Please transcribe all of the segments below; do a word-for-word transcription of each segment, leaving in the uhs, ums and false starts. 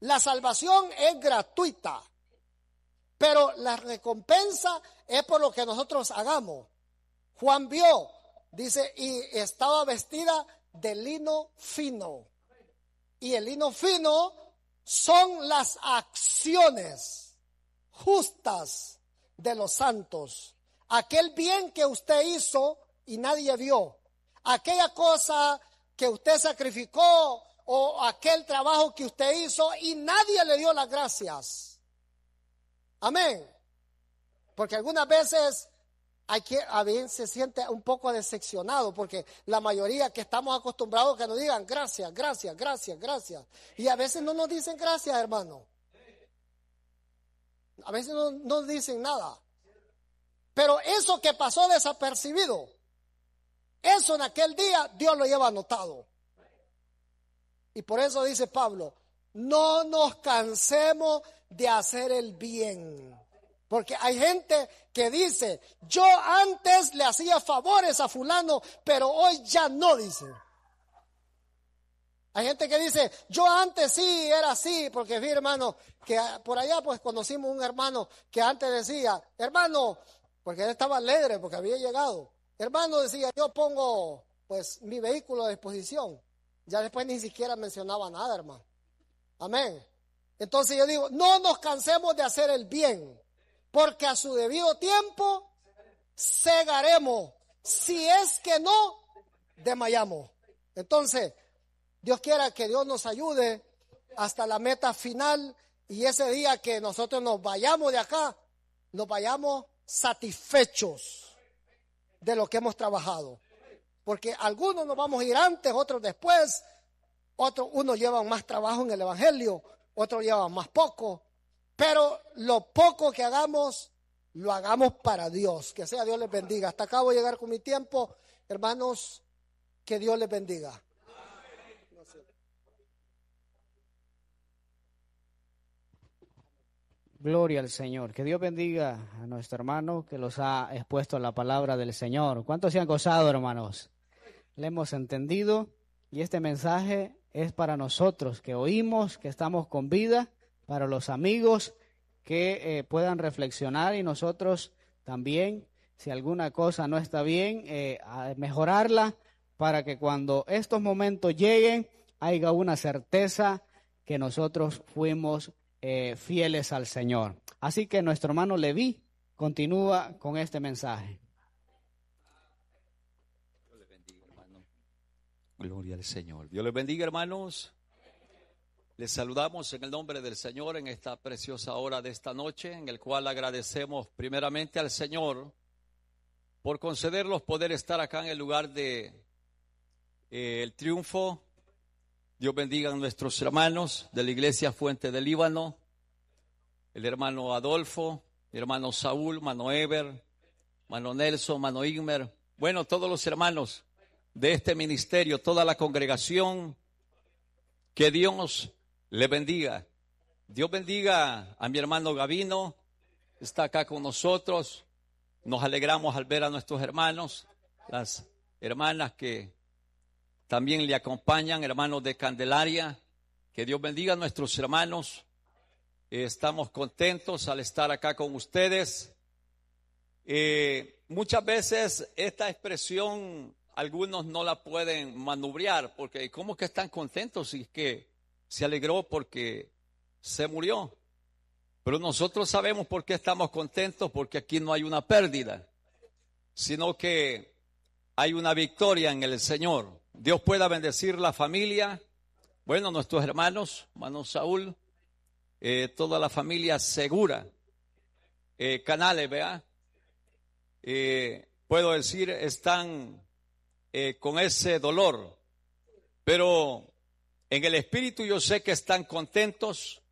La salvación es gratuita, pero la recompensa es por lo que nosotros hagamos. Juan vio, dice, y estaba vestida de lino fino. Y el lino fino son las acciones justas de los santos. Aquel bien que usted hizo y nadie vio. Aquella cosa que usted sacrificó o aquel trabajo que usted hizo y nadie le dio las gracias. Amén. Porque algunas veces hay que, a veces se siente un poco decepcionado porque la mayoría que estamos acostumbrados que nos digan gracias, gracias, gracias, gracias. Y a veces no nos dicen gracias, hermano. A veces no nos dicen nada. Pero eso que pasó desapercibido, eso en aquel día Dios lo lleva anotado. Y por eso dice Pablo, no nos cansemos de hacer el bien. Porque hay gente que dice, yo antes le hacía favores a fulano, pero hoy ya no, dice. Hay gente que dice, yo antes sí era así, porque vi, hermano, que por allá pues conocimos un hermano que antes decía, hermano, porque él estaba alegre porque había llegado. Hermano, decía, yo pongo pues mi vehículo a disposición. Ya después ni siquiera mencionaba nada, hermano. Amén. Entonces yo digo, no nos cansemos de hacer el bien, porque a su debido tiempo segaremos, si es que no desmayamos. Entonces, Dios quiera que Dios nos ayude hasta la meta final y ese día que nosotros nos vayamos de acá, nos vayamos satisfechos de lo que hemos trabajado. Porque algunos nos vamos a ir antes, otros después, otros, unos llevan más trabajo en el evangelio, otros llevan más poco, pero lo poco que hagamos, lo hagamos para Dios, que sea Dios les bendiga. Hasta acá voy a llegar con mi tiempo, hermanos, que Dios les bendiga. Gloria al Señor. Que Dios bendiga a nuestro hermano que los ha expuesto a la palabra del Señor. ¿Cuántos se han gozado, hermanos? Le hemos entendido y este mensaje es para nosotros que oímos, que estamos con vida, para los amigos que eh, puedan reflexionar y nosotros también, si alguna cosa no está bien, eh, a mejorarla para que cuando estos momentos lleguen haya una certeza que nosotros fuimos Eh, fieles al Señor. Así que nuestro hermano Leví continúa con este mensaje. Dios les bendiga, hermano. Gloria al Señor. Dios les bendiga, hermanos. Les saludamos en el nombre del Señor en esta preciosa hora de esta noche, en el cual agradecemos primeramente al Señor por concedernos poder estar acá en el lugar de eh, el triunfo. Dios bendiga a nuestros hermanos de la iglesia Fuente del Líbano, el hermano Adolfo, el hermano Saúl, hermano Eber, hermano Nelson, hermano Igmer, bueno, todos los hermanos de este ministerio, toda la congregación, que Dios le bendiga. Dios bendiga a mi hermano Gavino, está acá con nosotros, nos alegramos al ver a nuestros hermanos, las hermanas que también le acompañan, hermanos de Candelaria. Que Dios bendiga a nuestros hermanos. Eh, estamos contentos al estar acá con ustedes. Eh, muchas veces esta expresión algunos no la pueden manubrear porque ¿cómo que están contentos? Y es que se alegró porque se murió. Pero nosotros sabemos por qué estamos contentos, porque aquí no hay una pérdida, sino que hay una victoria en el Señor. Dios pueda bendecir la familia, bueno, nuestros hermanos, hermano Saúl, eh, toda la familia Segura, eh, Canales, ¿verdad? Eh, puedo decir, están eh, con ese dolor, pero en el espíritu yo sé que están contentos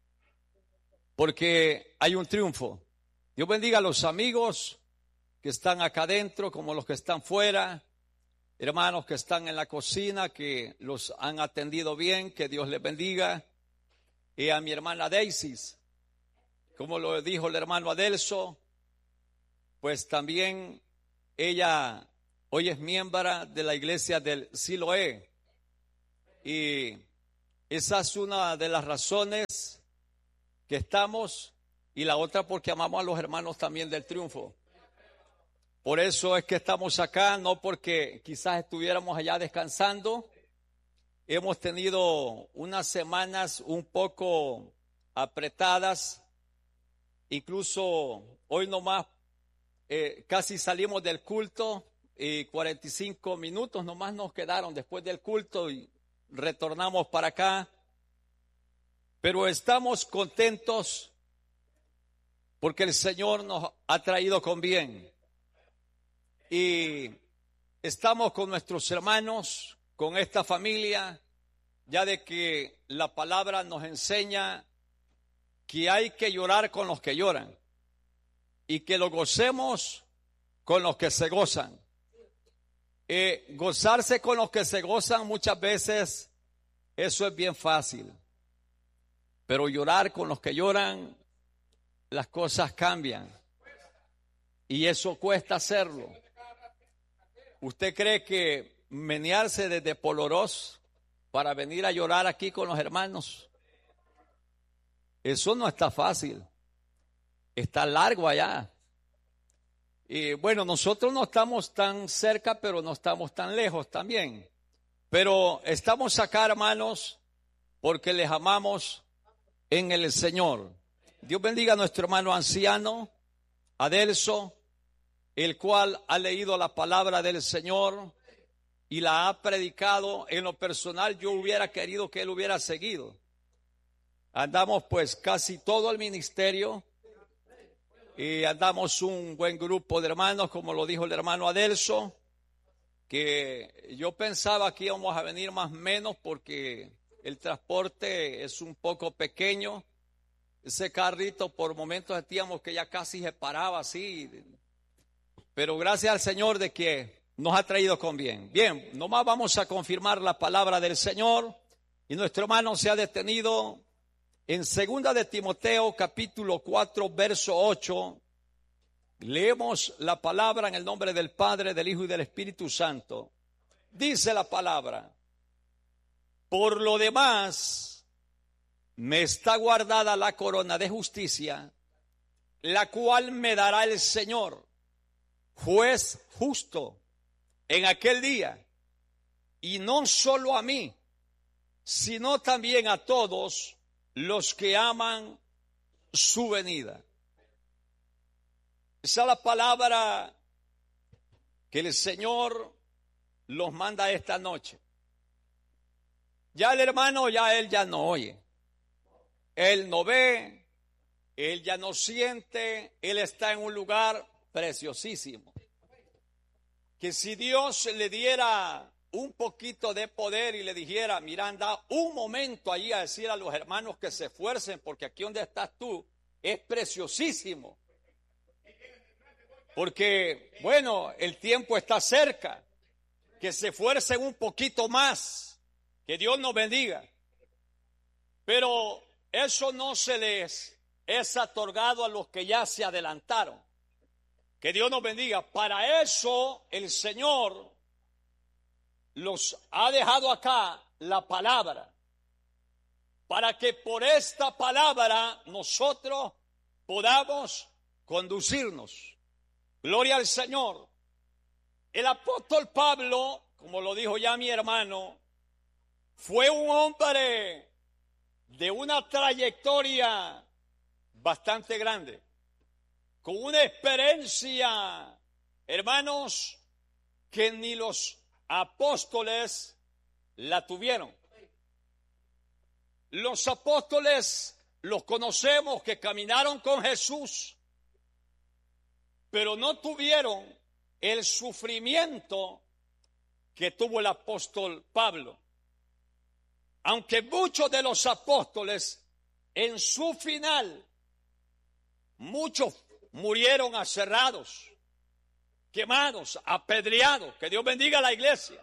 porque hay un triunfo. Dios bendiga a los amigos que están acá adentro como los que están fuera. Hermanos que están en la cocina, que los han atendido bien, que Dios les bendiga. Y a mi hermana Daisy, como lo dijo el hermano Adelso, pues también ella hoy es miembro de la iglesia del Siloé. Y Esa es una de las razones que estamos, y la otra porque amamos a los hermanos también del Triunfo. Por eso es que estamos acá, no porque quizás estuviéramos allá descansando. Hemos tenido unas semanas un poco apretadas, incluso hoy nomás eh, casi salimos del culto y cuarenta y cinco minutos nomás nos quedaron después del culto y retornamos para acá. Pero estamos contentos porque el Señor nos ha traído con bien. Y estamos con nuestros hermanos, con esta familia, ya de que la palabra nos enseña que hay que llorar con los que lloran y que lo gocemos con los que se gozan. Eh, gozarse con los que se gozan muchas veces, eso es bien fácil. Pero llorar con los que lloran, las cosas cambian. Y eso cuesta hacerlo. ¿Usted cree que menearse desde Polorós para venir a llorar aquí con los hermanos? Eso no está fácil. Está largo allá. Y bueno, nosotros no estamos tan cerca, pero no estamos tan lejos también. Pero estamos acá, hermanos, porque les amamos en el Señor. Dios bendiga a nuestro hermano anciano, Adelso, el cual ha leído la palabra del Señor y la ha predicado. En lo personal, yo hubiera querido que él hubiera seguido. Andamos pues casi todo el ministerio y andamos un buen grupo de hermanos, como lo dijo el hermano Adelso, que yo pensaba que íbamos a venir más o menos porque el transporte es un poco pequeño. Ese carrito por momentos sentíamos que ya casi se paraba así. Pero gracias al Señor de que nos ha traído con bien. Bien, nomás vamos a confirmar la palabra del Señor. Y nuestro hermano se ha detenido en segunda de Timoteo capítulo cuatro verso ocho. Leemos la palabra en el nombre del Padre, del Hijo y del Espíritu Santo. Dice la palabra: por lo demás, me está guardada la corona de justicia, la cual me dará el Señor, juez justo, en aquel día, y no solo a mí, sino también a todos los que aman su venida. Esa es la palabra que el Señor los manda esta noche. Ya el hermano, ya él ya no oye, él no ve, él ya no siente, él está en un lugar preciosísimo. Que si Dios le diera un poquito de poder y le dijera: mira, anda un momento allí a decir a los hermanos que se esfuercen, porque aquí donde estás tú es preciosísimo. Porque, bueno, el tiempo está cerca, que se esfuercen un poquito más. Que Dios nos bendiga. Pero eso no se les es otorgado a los que ya se adelantaron. Que Dios nos bendiga. Para eso el Señor los ha dejado acá la palabra. Para que por esta palabra nosotros podamos conducirnos. Gloria al Señor. El apóstol Pablo, como lo dijo ya mi hermano, fue un hombre de una trayectoria bastante grande, con una experiencia, hermanos, que ni los apóstoles la tuvieron. Los apóstoles los conocemos, que caminaron con Jesús, pero no tuvieron el sufrimiento que tuvo el apóstol Pablo. Aunque muchos de los apóstoles en su final, muchos murieron aserrados, quemados, apedreados. Que Dios bendiga a la iglesia.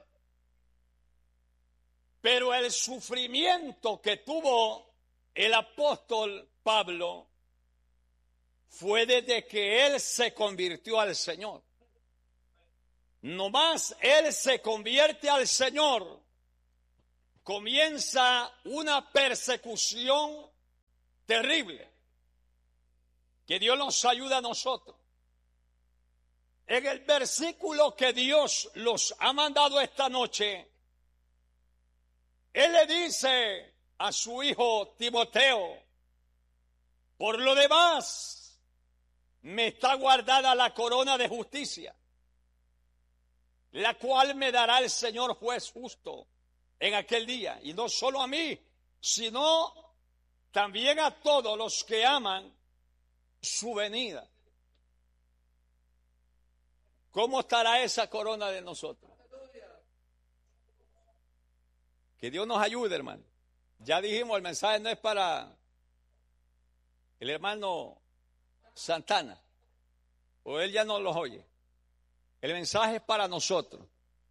Pero el sufrimiento que tuvo el apóstol Pablo fue desde que él se convirtió al Señor. Nomás él se convierte al Señor, comienza una persecución terrible. Que Dios nos ayude a nosotros. En el versículo que Dios los ha mandado esta noche, Él le dice a su hijo Timoteo: por lo demás, me está guardada la corona de justicia, la cual me dará el Señor juez justo en aquel día. Y no solo a mí, sino también a todos los que aman su venida. ¿Cómo estará esa corona de nosotros? Que Dios nos ayude, hermano. Ya dijimos, el mensaje no es para el hermano Santana, o él ya no los oye. El mensaje es para nosotros.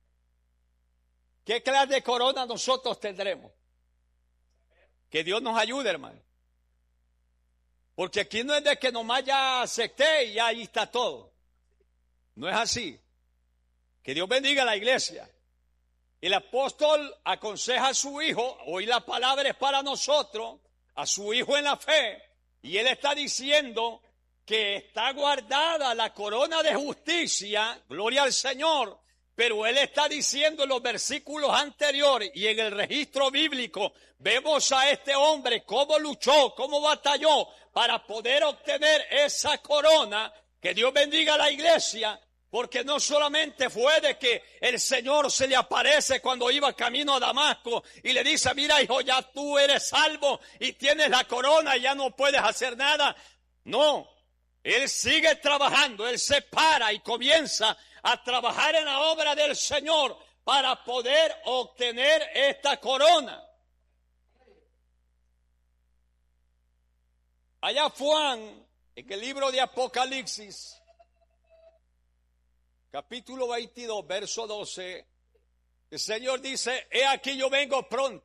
¿Qué clase de corona nosotros tendremos? Que Dios nos ayude, hermano. Porque aquí no es de que nomás ya acepté y ya ahí está todo. No es así. Que Dios bendiga a la iglesia. El apóstol aconseja a su hijo, hoy la palabra es para nosotros, a su hijo en la fe, y él está diciendo que está guardada la corona de justicia, gloria al Señor, pero él está diciendo en los versículos anteriores y en el registro bíblico, vemos a este hombre cómo luchó, cómo batalló para poder obtener esa corona. Que Dios bendiga a la iglesia. Porque no solamente fue de que el Señor se le aparece cuando iba camino a Damasco y le dice: mira, hijo, ya tú eres salvo y tienes la corona y ya no puedes hacer nada. No, él sigue trabajando, él se para y comienza a trabajar en la obra del Señor para poder obtener esta corona. Allá Juan, en el libro de Apocalipsis, capítulo veintidós, verso doce, el Señor dice: he aquí yo vengo pronto,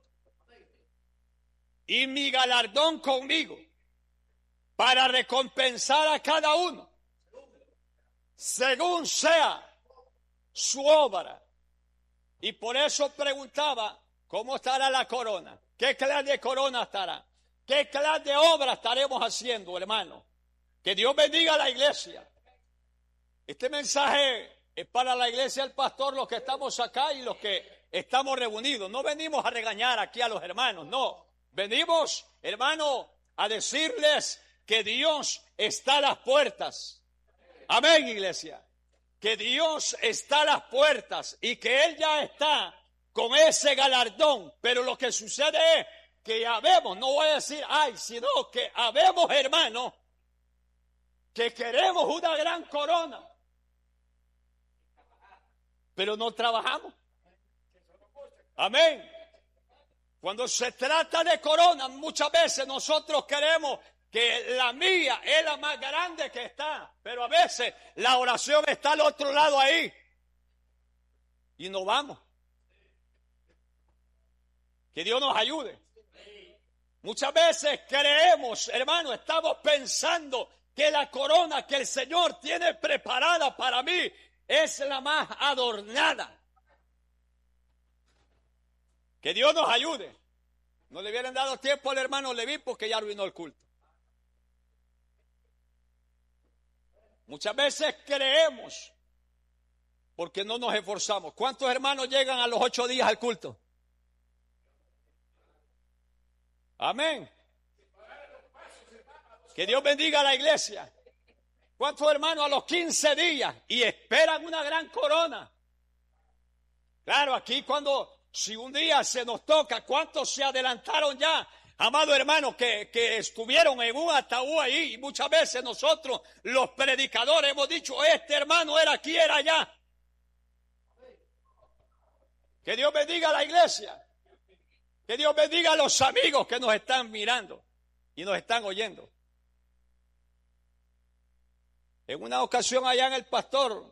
y mi galardón conmigo, para recompensar a cada uno, según sea su obra. Y por eso preguntaba, ¿cómo estará la corona? ¿Qué clase de corona estará? ¿Qué clase de obra estaremos haciendo, hermano? Que Dios bendiga a la iglesia. Este mensaje es para la iglesia del pastor, los que estamos acá y los que estamos reunidos. No venimos a regañar aquí a los hermanos, no. Venimos, hermano, a decirles que Dios está a las puertas. Amén, iglesia. Que Dios está a las puertas y que Él ya está con ese galardón. Pero lo que sucede es que habemos, no voy a decir ay, sino que habemos, hermanos, que queremos una gran corona, pero no trabajamos. Amén. Cuando se trata de corona, muchas veces nosotros queremos que la mía es la más grande que está, pero a veces la oración está al otro lado ahí y no vamos. Que Dios nos ayude. Muchas veces creemos, hermano, estamos pensando que la corona que el Señor tiene preparada para mí es la más adornada. Que Dios nos ayude. No le hubieran dado tiempo al hermano Leví porque ya arruinó el culto. Muchas veces creemos porque no nos esforzamos. ¿Cuántos hermanos llegan a los ocho días al culto? Amén. Que Dios bendiga a la iglesia. ¿Cuántos hermanos a los quince días y esperan una gran corona? Claro, aquí cuando, si un día se nos toca, ¿cuántos se adelantaron ya? Amado hermano, que, que estuvieron en un ataúd ahí, y muchas veces nosotros, los predicadores, hemos dicho, este hermano era aquí, era allá. Que Dios bendiga a la iglesia. Que Dios bendiga a los amigos que nos están mirando y nos están oyendo. En una ocasión allá en El Pastor,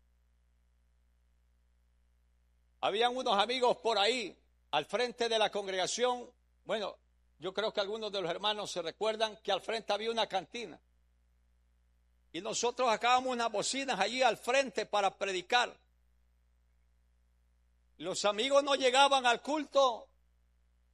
habían unos amigos por ahí, al frente de la congregación. Bueno, yo creo que algunos de los hermanos se recuerdan que al frente había una cantina. Y nosotros sacábamos unas bocinas allí al frente para predicar. Los amigos no llegaban al culto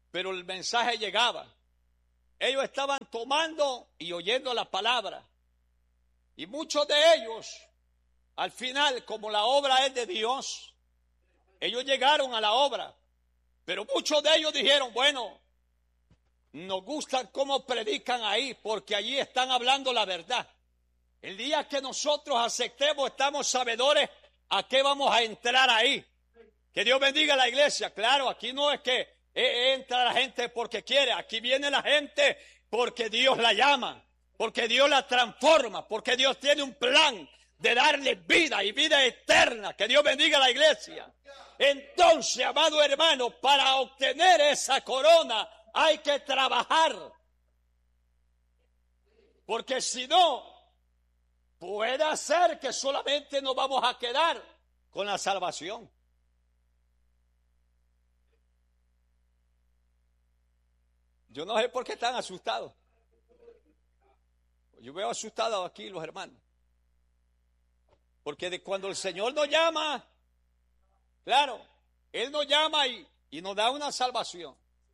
pero el mensaje llegaba. Ellos estaban tomando y oyendo la palabra. Y muchos de ellos, al final, como la obra es de Dios, ellos llegaron a la obra. Pero muchos de ellos dijeron, bueno, nos gusta cómo predican ahí, porque allí están hablando la verdad. El día que nosotros aceptemos, estamos sabedores a qué vamos a entrar ahí. Que Dios bendiga a la iglesia. Claro, aquí no es que eh, entra la gente porque quiere. Aquí viene la gente porque Dios la llama, porque Dios la transforma, porque Dios tiene un plan de darle vida y vida eterna. Que Dios bendiga a la iglesia. Entonces, amado hermano, para obtener esa corona hay que trabajar. Porque si no, puede ser que solamente nos vamos a quedar con la salvación. Yo no sé por qué están asustados. Yo veo asustados aquí los hermanos. Porque de cuando el Señor nos llama, claro, Él nos llama y, y nos da una salvación.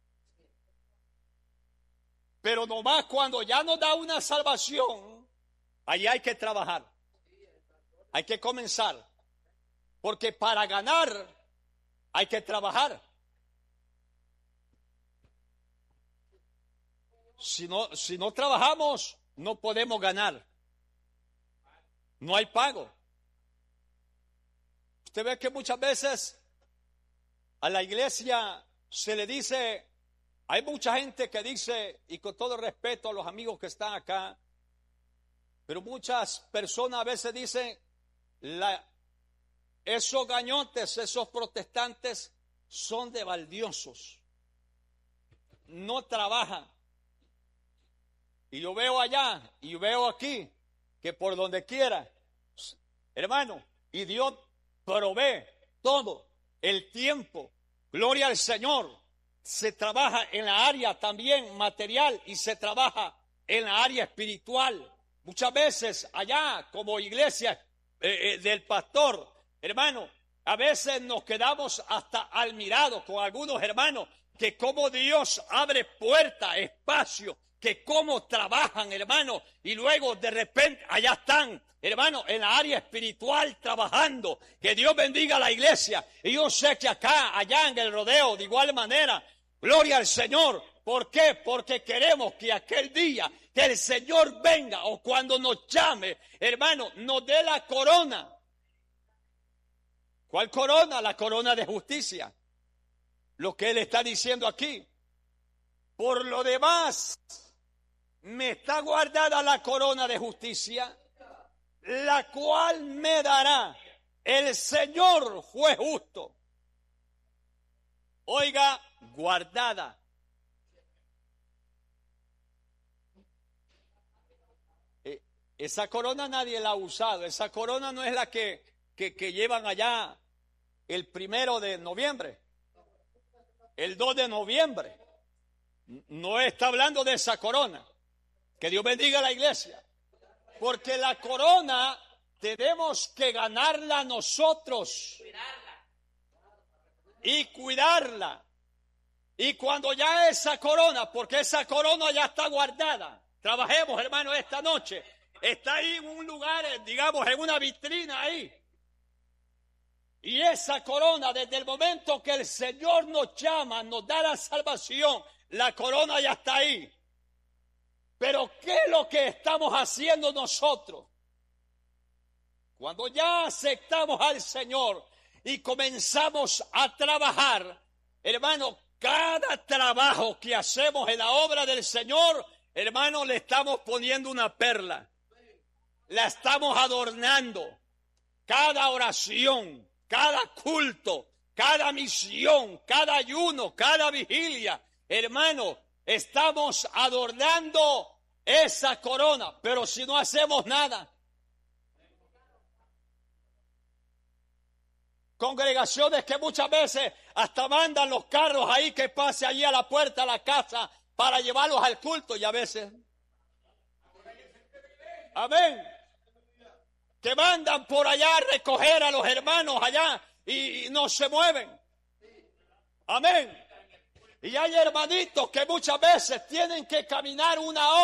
Pero nomás cuando ya nos da una salvación, ahí hay que trabajar. Hay que comenzar. Porque para ganar hay que trabajar. Si no, si no trabajamos, no podemos ganar. No hay pago. Usted ve que muchas veces a la iglesia se le dice, hay mucha gente que dice, y con todo respeto a los amigos que están acá, pero muchas personas a veces dicen, la, esos gañotes, esos protestantes son de baldiosos, no trabajan. Y yo veo allá, y yo veo aquí, que por donde quiera, hermano, y Dios provee todo el tiempo. Gloria al Señor. Se trabaja en la área también material y se trabaja en la área espiritual. Muchas veces allá, como iglesia eh, eh, del pastor, hermano, a veces nos quedamos hasta admirados con algunos hermanos que como Dios abre puertas, espacio, que cómo trabajan, hermano, y luego de repente allá están, hermano, en la área espiritual trabajando. Que Dios bendiga a la iglesia. Y yo sé que acá, allá en el rodeo, de igual manera, gloria al Señor. ¿Por qué? Porque queremos que aquel día que el Señor venga o cuando nos llame, hermano, nos dé la corona. ¿Cuál corona? La corona de justicia. Lo que Él está diciendo aquí. Por lo demás, me está guardada la corona de justicia, la cual me dará el Señor juez justo. Oiga, guardada. Eh, esa corona nadie la ha usado. Esa corona no es la que, que, que llevan allá el primero de noviembre, el dos de noviembre. No está hablando de esa corona. Que Dios bendiga a la iglesia. Porque la corona tenemos que ganarla nosotros. Y cuidarla. Y cuando ya esa corona, porque esa corona ya está guardada. Trabajemos, hermano, esta noche. Está ahí en un lugar, digamos, en una vitrina ahí. Y esa corona, desde el momento que el Señor nos llama, nos da la salvación, la corona ya está ahí. Pero ¿qué es lo que estamos haciendo nosotros? Cuando ya aceptamos al Señor y comenzamos a trabajar, hermano, cada trabajo que hacemos en la obra del Señor, hermano, le estamos poniendo una perla. La estamos adornando. Cada oración, cada culto, cada misión, cada ayuno, cada vigilia, hermano, estamos adornando esa corona, pero si no hacemos nada. Congregaciones que muchas veces hasta mandan los carros ahí que pase allí a la puerta de la casa para llevarlos al culto y a veces. Amén. Que mandan por allá a recoger a los hermanos allá y no se mueven. Amén. Y hay hermanitos que muchas veces tienen que caminar una hora